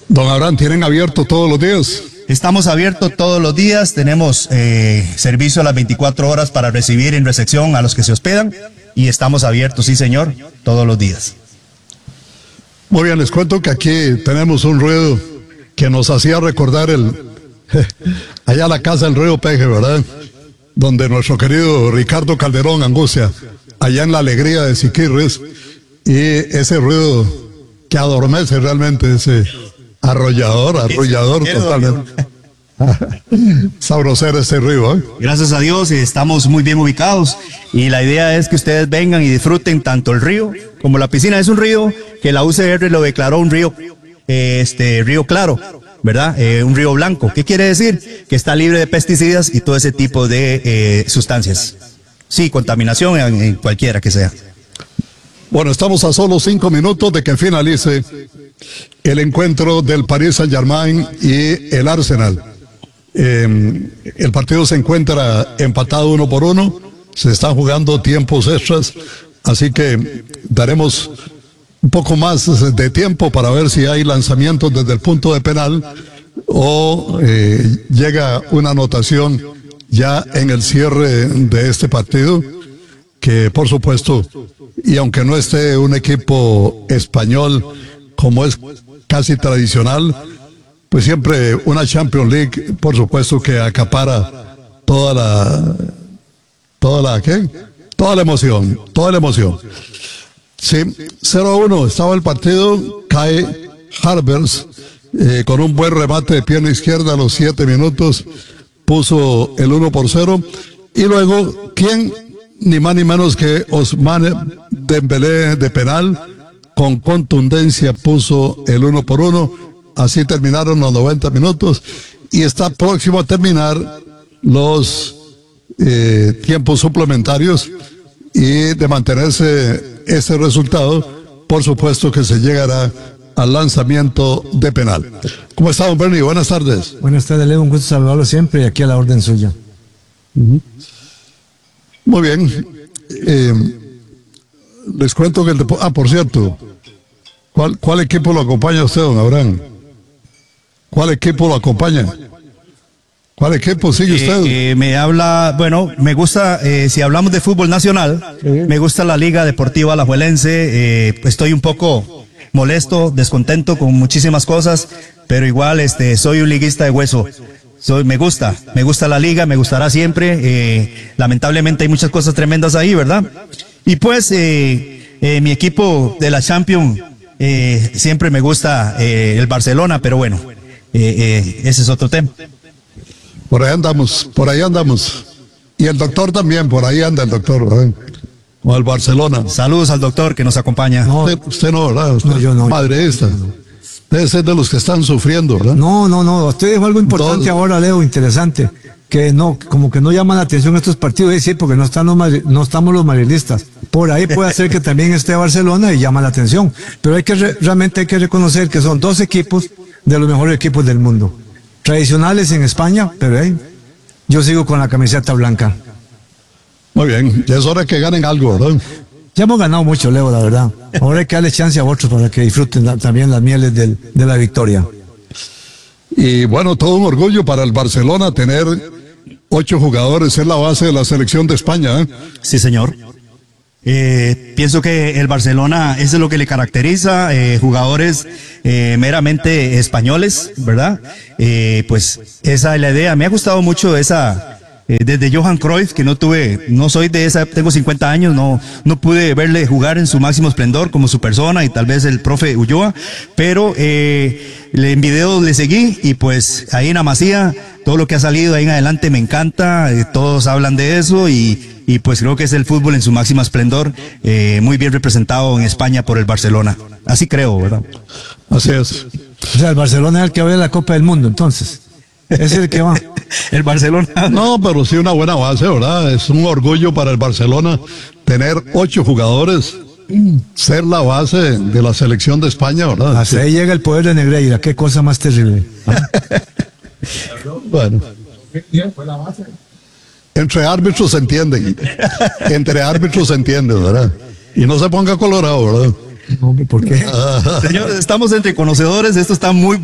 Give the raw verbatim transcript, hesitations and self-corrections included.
Don Abraham, ¿tienen abierto todos los días? Estamos abiertos todos los días, tenemos eh, servicio a las veinticuatro horas para recibir en recepción a los que se hospedan y estamos abiertos, sí señor, todos los días. Muy bien, les cuento que aquí tenemos un ruido que nos hacía recordar el allá la casa del río Peje, ¿verdad? Donde nuestro querido Ricardo Calderón Angustia, allá en la alegría de Siquirres, y ese ruido que adormece realmente, ese arrollador, arrollador totalmente. Sabrosero este río, ¿eh? Gracias a Dios estamos muy bien ubicados y la idea es que ustedes vengan y disfruten tanto el río como la piscina. Es un río que la U C R lo declaró un río, eh, este río claro, ¿verdad? Eh, un río blanco. ¿Qué quiere decir? Que está libre de pesticidas y todo ese tipo de eh, sustancias. Sí, contaminación en, en cualquiera que sea. Bueno, estamos a solo cinco minutos de que finalice el encuentro del Paris Saint-Germain y el Arsenal. Eh, el partido se encuentra empatado uno por uno, se están jugando tiempos extras, así que daremos un poco más de tiempo para ver si hay lanzamientos desde el punto de penal o eh, llega una anotación ya en el cierre de este partido, que por supuesto, y aunque no esté un equipo español como es casi tradicional, pues siempre una Champions League, por supuesto que acapara toda la, toda la, ¿qué? Toda la emoción, toda la emoción. Sí, cero a uno estaba el partido, cae Harbers eh, con un buen remate de pierna izquierda a los siete minutos, puso el uno por cero, y luego, ¿quién? Ni más ni menos que Ousmane Dembélé de penal, con contundencia puso el uno por uno. Así terminaron los noventa minutos y está próximo a terminar los eh, tiempos suplementarios, y de mantenerse ese resultado, por supuesto que se llegará al lanzamiento de penal. ¿Cómo está, don Bernie? Buenas tardes. Buenas tardes, Leo, un gusto saludarlo siempre y aquí a la orden suya. Uh-huh. Muy bien. Eh, les cuento que el depo- ah, por cierto, ¿cuál, ¿cuál equipo lo acompaña a usted, don Abraham? ¿Cuál equipo lo acompaña? ¿Cuál equipo sigue usted? Eh, eh, me habla, bueno, me gusta, eh, si hablamos de fútbol nacional, sí. Me gusta la Liga Deportiva Alajuelense. Eh, estoy un poco molesto, descontento con muchísimas cosas, pero igual este, soy un liguista de hueso. Soy, me gusta, me gusta la liga, me gustará siempre. Eh, lamentablemente hay muchas cosas tremendas ahí, ¿verdad? Y pues eh, eh, mi equipo de la Champions, eh, siempre me gusta eh, el Barcelona, pero bueno, eh, eh, ese es otro tema. Por ahí andamos, por ahí andamos. Y el doctor también, por ahí anda el doctor, ¿verdad? O el Barcelona. Saludos al doctor que nos acompaña. No, usted, usted no, ¿verdad? Usted no, yo no. Madridista. Debe ser de los que están sufriendo, ¿verdad? No, no, no. Usted dijo algo importante Dos. ahora, Leo, interesante. Que no, como que no llaman la atención estos partidos, es decir, porque no están los no estamos los madridistas. Por ahí puede ser que también esté Barcelona y llama la atención. Pero hay que re, realmente hay que reconocer que son dos equipos de los mejores equipos del mundo. Tradicionales en España, pero hey, yo sigo con la camiseta blanca. Muy bien, ya es hora que ganen algo, ¿verdad? Ya hemos ganado mucho, Leo, la verdad. Ahora hay que darle chance a otros para que disfruten la, también las mieles del, de la victoria. Y bueno, todo un orgullo para el Barcelona tener ocho jugadores en la base de la selección de España, ¿eh? Sí, señor. Eh, pienso que el Barcelona, eso es lo que le caracteriza, eh, jugadores eh, meramente españoles, ¿verdad? Eh, pues esa es la idea. Me ha gustado mucho esa... Eh, desde Johan Cruyff, que no tuve, no soy de esa, tengo cincuenta años, no, no pude verle jugar en su máximo esplendor como su persona, y tal vez el profe Ulloa, pero eh, en video le seguí, y pues ahí en Amasía, todo lo que ha salido ahí en adelante me encanta, eh, todos hablan de eso, y, y pues creo que es el fútbol en su máximo esplendor, eh, muy bien representado en España por el Barcelona. Así creo, ¿verdad? Así es. O sea, el Barcelona es el que va a ver la Copa del Mundo, entonces. Es el que va. El Barcelona. No, pero sí una buena base, ¿verdad? Es un orgullo para el Barcelona tener ocho jugadores, ser la base de la selección de España, ¿verdad? Hasta ahí llega el poder de Negreira, qué cosa más terrible. Bueno. Entre árbitros se entienden. Entre árbitros se entienden, ¿verdad? Y no se ponga colorado, ¿verdad? ¿Por qué? Señores, estamos entre conocedores, esto está muy